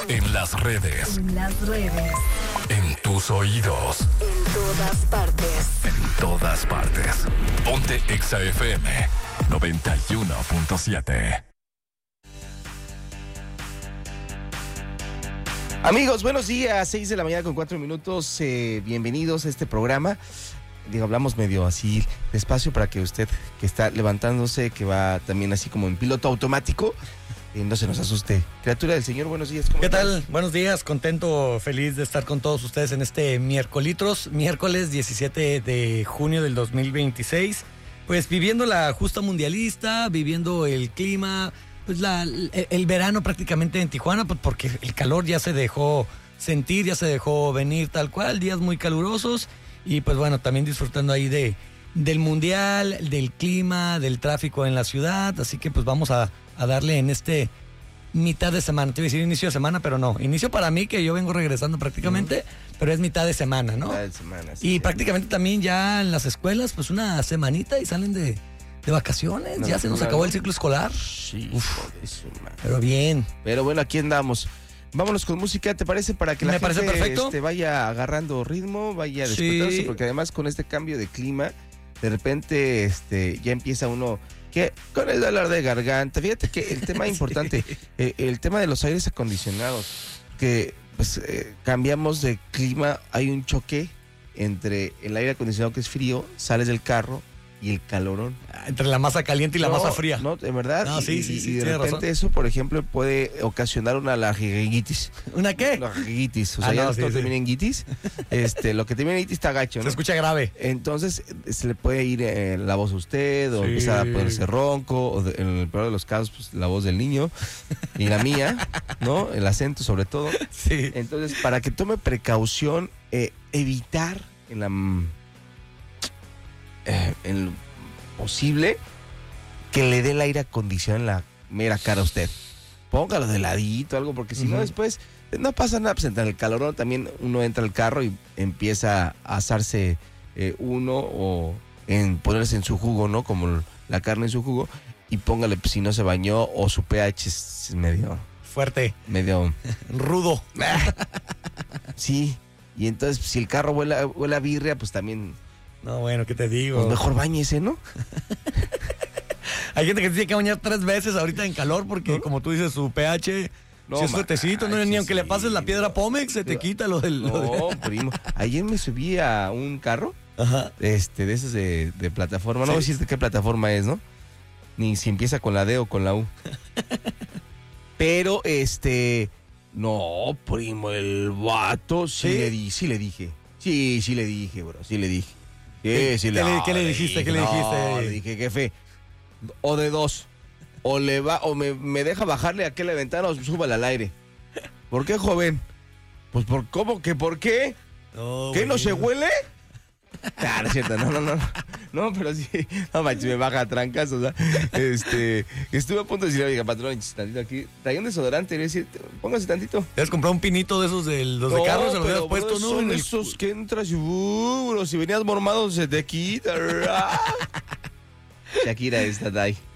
En las redes. En las redes. En tus oídos. En todas partes. En todas partes. Ponte Exa FM 91.7. Amigos, buenos días, 6 de la mañana con 4 minutos, bienvenidos a este programa. Hablamos medio así despacio para que usted que está levantándose, que va también así como en piloto automático, no se nos asuste. Criatura del Señor, buenos días. ¿Qué tal? Buenos días, contento, feliz de estar con todos ustedes en este miércoles 17 de junio del 2026. Pues viviendo la justa mundialista, viviendo el clima, pues el verano prácticamente en Tijuana, pues porque el calor ya se dejó sentir, ya se dejó venir tal cual, días muy calurosos y pues bueno, también disfrutando ahí del mundial, del clima, del tráfico en la ciudad, así que pues vamos a darle en este mitad de semana. Te iba a decir inicio de semana, pero no, inicio para mí que yo vengo regresando prácticamente, pero es mitad de semana, ¿no? Mitad de semana, sí, y prácticamente también ya en las escuelas, pues una semanita y salen de vacaciones, No, ya se nos acabó el ciclo escolar. Sí, Pero bien. Pero bueno, aquí andamos. Vámonos con música, ¿te parece? Para que la gente parece perfecto. Vaya agarrando ritmo, vaya despertándose, Sí. porque además con este cambio de clima, de repente ya empieza uno que con el dolor de garganta. Fíjate que el tema importante, el tema de los aires acondicionados, que pues cambiamos de clima, hay un choque entre el aire acondicionado que es frío, sales del carro y el calorón. Entre la masa caliente y la masa fría. No, de verdad. No, sí, y de tienes repente razón. eso, por ejemplo, puede ocasionar una laryngitis. ¿Una qué? Laryngitis. O sea, Ah, ya no, no sí, todo sí. termina en guitis. Lo que termina en guitis está gacho, ¿no? Se escucha grave. Entonces, se le puede ir la voz a usted, o Sí. empieza a ponerse ronco, o en el peor de los casos, pues la voz del niño, y la mía, ¿no? El acento sobre todo. Sí. Entonces, para que tome precaución, evitar en lo posible que le dé el aire acondicionado en la mera cara a usted. Póngalo de ladito, algo, porque si no después no pasa nada, pues entre el calorón también uno entra al carro y empieza a asarse uno o en ponerse en su jugo, ¿no? Como la carne en su jugo, y póngale, pues, si no se bañó o su pH es Fuerte. medio Rudo. sí, y entonces si el carro huele a birria, pues también, No, bueno, ¿qué te digo? pues mejor báñese, ¿no? Hay gente que se tiene que bañar 3 veces ahorita en calor porque, como tú dices, su pH No, si es fuertecito, no, ni aunque le pases la piedra Pómex, se te quita lo del... No, primo. Ayer me subí a un carro, Ajá. de esos de plataforma. No Sí. voy a decirte qué plataforma es, ¿no? Ni si empieza con la D o con la U. Pero, no, primo, el vato, sí le dije. Sí le dije, bro, sí le dije. ¿Qué le dijiste? ¿Qué le dijiste? Le dije, jefe, o de dos, o me deja bajarle aquí a la ventana o súbala al aire. ¿Por qué, joven? Pues ¿cómo que por qué? No, ¿Qué, no se güey. huele? No es cierto, no. No, pero sí, no manches, me baja a trancas, o sea, estuve a punto de decirle, oiga, patrón, tantito aquí, traía un desodorante, le voy a decir, póngase tantito. ¿Te has comprado un pinito de esos de los de carros? Se los habías puesto, ¿no? Son En el- esos que entras y, bro, si venías mormado se te quita. Shakira esta, Dai.